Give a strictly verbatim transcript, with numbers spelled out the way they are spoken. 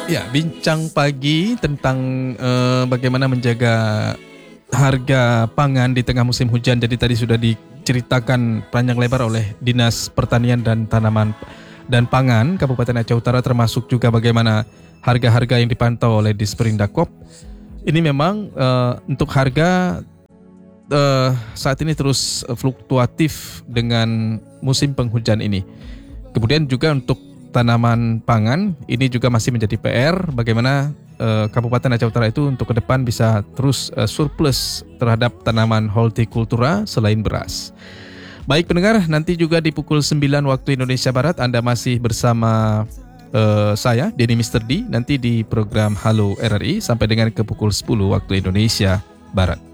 Ya, bincang pagi tentang uh, bagaimana menjaga harga pangan di tengah musim hujan. Jadi tadi sudah diceritakan panjang lebar oleh Dinas Pertanian dan Tanaman dan Pangan Kabupaten Aceh Utara, termasuk juga bagaimana harga-harga yang dipantau oleh Disperindakob. Ini memang uh, untuk harga uh, saat ini terus fluktuatif dengan musim penghujan ini. Kemudian juga untuk tanaman pangan ini juga masih menjadi P R bagaimana uh, Kabupaten Aceh Utara itu untuk ke depan bisa terus uh, surplus terhadap tanaman hortikultura selain beras. Baik pendengar, nanti juga di pukul sembilan waktu Indonesia Barat Anda masih bersama uh, saya Denny Mister D nanti di program Halo R R I sampai dengan ke pukul sepuluh waktu Indonesia Barat.